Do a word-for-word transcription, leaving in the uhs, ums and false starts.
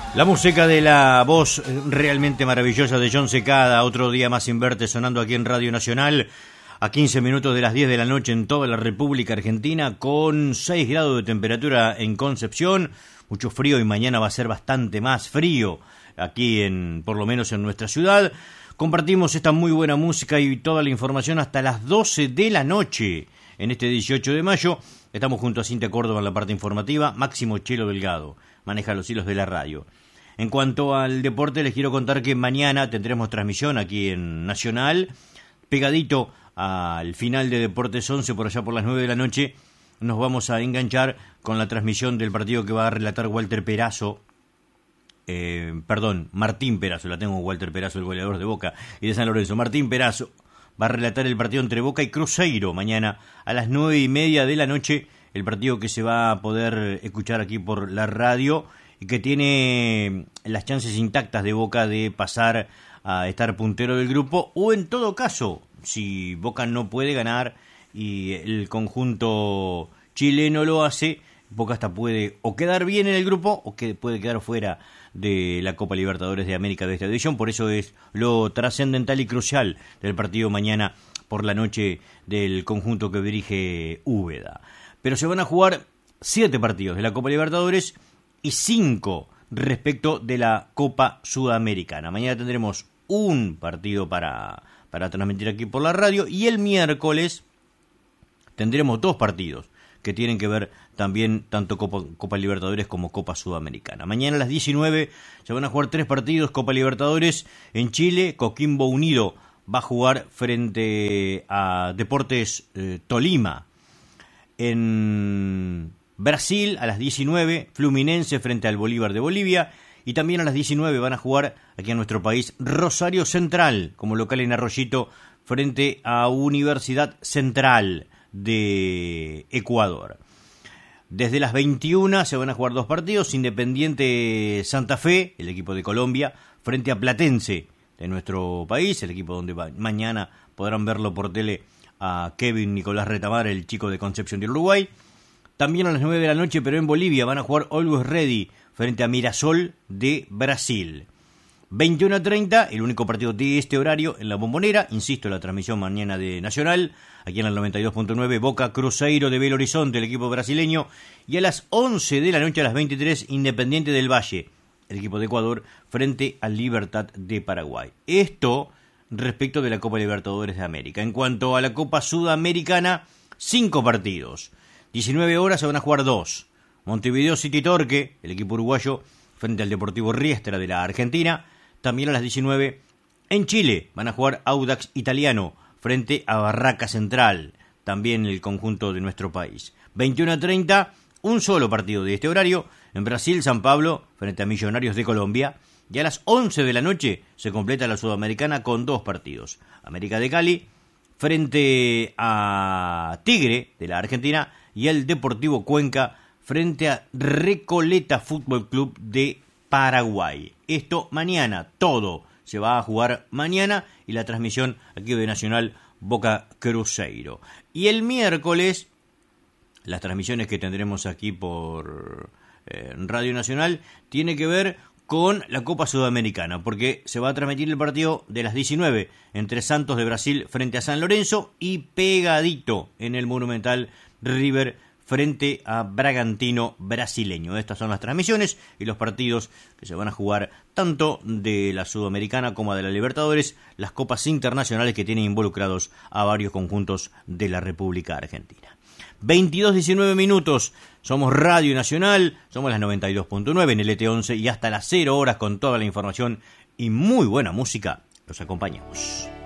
La música de la voz realmente maravillosa de Jon Secada, otro día más sin verte, sonando aquí en Radio Nacional, a quince minutos de las diez de la noche en toda la República Argentina, con seis grados de temperatura en Concepción, mucho frío y mañana va a ser bastante más frío aquí, en por lo menos en nuestra ciudad. Compartimos esta muy buena música y toda la información hasta las doce de la noche en este dieciocho de mayo. Estamos junto a Cintia Córdoba en la parte informativa, Máximo Chelo Delgado maneja los hilos de la radio. En cuanto al deporte, les quiero contar que mañana tendremos transmisión aquí en Nacional, pegadito al final de Deportes once, por allá por las nueve de la noche, nos vamos a enganchar con la transmisión del partido que va a relatar Walter Perazo, eh, perdón, Martín Perazo, la tengo Walter Perazo, el goleador de Boca y de San Lorenzo. Martín Perazo va a relatar el partido entre Boca y Cruzeiro mañana a las nueve y media de la noche, el partido que se va a poder escuchar aquí por la radio y que tiene las chances intactas de Boca de pasar a estar puntero del grupo, o en todo caso, si Boca no puede ganar y el conjunto chileno lo hace, Boca hasta puede o quedar bien en el grupo o que puede quedar fuera de la Copa Libertadores de América de esta edición. Por eso es lo trascendental y crucial del partido mañana por la noche del conjunto que dirige Úbeda. Pero se van a jugar siete partidos de la Copa Libertadores y cinco respecto de la Copa Sudamericana. Mañana tendremos un partido para, para transmitir aquí por la radio, y el miércoles tendremos dos partidos que tienen que ver también tanto Copa, Copa Libertadores como Copa Sudamericana. Mañana a las diecinueve se van a jugar tres partidos Copa Libertadores en Chile. Coquimbo Unido va a jugar frente a Deportes eh, Tolima. En Brasil a las diecinueve, Fluminense frente al Bolívar de Bolivia, y también a las diecinueve van a jugar aquí en nuestro país Rosario Central como local en Arroyito frente a Universidad Central de Ecuador. Desde las veintiuna se van a jugar dos partidos, Independiente Santa Fe, el equipo de Colombia, frente a Platense de nuestro país, el equipo donde va, mañana podrán verlo por tele a Kevin Nicolás Retamar, el chico de Concepción de Uruguay. También a las nueve de la noche, pero en Bolivia, van a jugar Always Ready frente a Mirasol de Brasil. veintiuno a treinta, el único partido de este horario en la Bombonera. Insisto, la transmisión mañana de Nacional, aquí en el noventa y dos punto nueve, Boca Cruzeiro de Belo Horizonte, el equipo brasileño. Y a las once de la noche, a las veintitrés, Independiente del Valle, el equipo de Ecuador, frente al Libertad de Paraguay. Esto respecto de la Copa Libertadores de América. En cuanto a la Copa Sudamericana, cinco partidos. diecinueve horas se van a jugar dos. Montevideo City Torque, el equipo uruguayo, frente al Deportivo Riestra de la Argentina. También a las diecinueve en Chile van a jugar Audax Italiano frente a Barraca Central, también el conjunto de nuestro país. veintiuno a treinta, un solo partido de este horario. En Brasil, San Pablo frente a Millonarios de Colombia. Y a las once de la noche se completa la Sudamericana con dos partidos. América de Cali frente a Tigre de la Argentina y el Deportivo Cuenca frente a Recoleta Fútbol Club de Paraguay. Esto mañana, todo se va a jugar mañana, y la transmisión aquí de Nacional Boca Cruzeiro. Y el miércoles, las transmisiones que tendremos aquí por eh, Radio Nacional tiene que ver con la Copa Sudamericana, porque se va a transmitir el partido de las diecinueve entre Santos de Brasil frente a San Lorenzo, y pegadito en el Monumental River frente a Bragantino brasileño. Estas son las transmisiones y los partidos que se van a jugar tanto de la Sudamericana como de la Libertadores, las copas internacionales que tienen involucrados a varios conjuntos de la República Argentina. veintidós diecinueve minutos, somos Radio Nacional, somos las noventa y dos punto nueve en el E T once, y hasta las cero horas con toda la información y muy buena música los acompañamos.